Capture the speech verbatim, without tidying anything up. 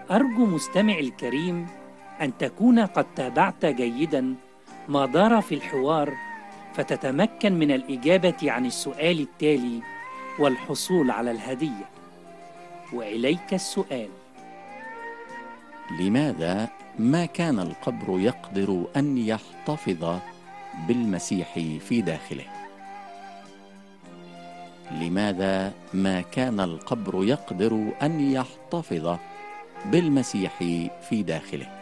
أرجو مستمعي الكريم أن تكون قد تابعت جيدا ما دار في الحوار، فتتمكن من الإجابة عن السؤال التالي والحصول على الهدية. وإليك السؤال: لماذا ما كان القبر يقدر أن يحتفظ بالمسيح في داخله؟ لماذا ما كان القبر يقدر أن يحتفظ بالمسيح في داخله؟